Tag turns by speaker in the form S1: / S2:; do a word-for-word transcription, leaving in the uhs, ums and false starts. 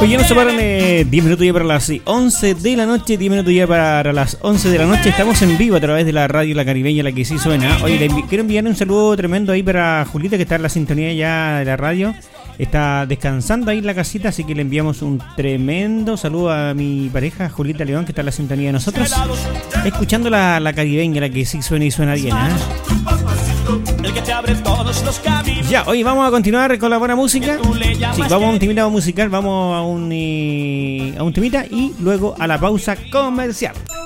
S1: Oye, ya nos separan eh, diez minutos ya para las once de la noche, diez minutos ya para las once de la noche. Estamos en vivo a través de la radio La Caribeña, la que sí suena. Oye, le envi- quiero enviar un saludo tremendo ahí para Julita, que está en la sintonía ya de la radio. Está descansando ahí en la casita, así que le enviamos un tremendo saludo a mi pareja, Julita León, que está en la sintonía de nosotros. Escuchando la, la Caribeña, la que sí suena y suena bien, ¿eh?
S2: El que te abre todos los caminos.
S1: Ya, hoy vamos a continuar con la buena música. Sí, vamos a un temita musical, vamos a un, eh, a un temita y luego a la pausa comercial.